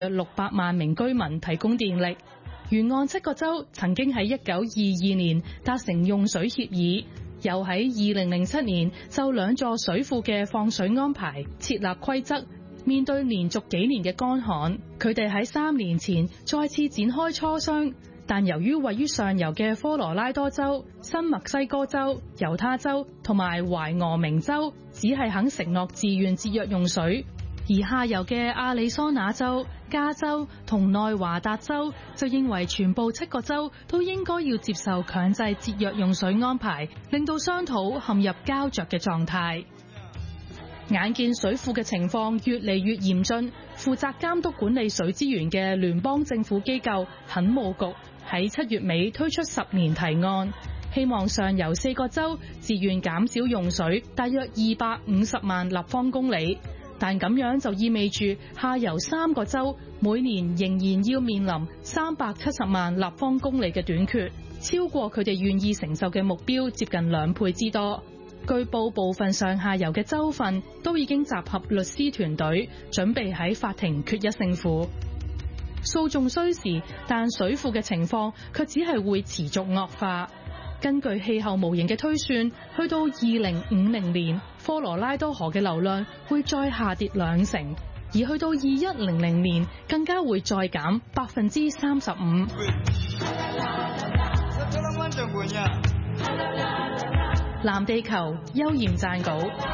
600萬名居民提供電力。沿岸7個州曾經喺1922年達成用水協議，又喺2007年就2座水庫嘅放水安排設立規則。面對連續幾年嘅乾旱，佢哋喺3年前再次展開磋商，但由於位於上游嘅科羅拉多州、新墨西哥州、猶他州同埋懷俄明州只係肯承諾自願節約用水，而下游嘅亞利桑那州、加州同內華達州就認為全部7個州都應該要接受強制節約用水安排，令到商討陷入膠着嘅狀態。眼見水庫嘅情況越嚟越嚴峻，負責監督管理水資源嘅聯邦政府機構墾務局喺7月尾推出10年提案，希望上游4個州自願減少用水大約250萬立方公里，但咁樣就意味住下游3個州每年仍然要面臨370萬立方公里嘅短缺，超過佢哋願意承受嘅目標接近2倍之多。據報部分上下游嘅州份都已經集合律師團隊，準備喺法庭決一勝負。訴訟需時，但水庫嘅情況卻只係會持續惡化。根據氣候模型嘅推算，去到2050年，科羅拉多河嘅流量會再下跌2成，而去到2100年更加會再減35%。藍地球邱焱撰稿。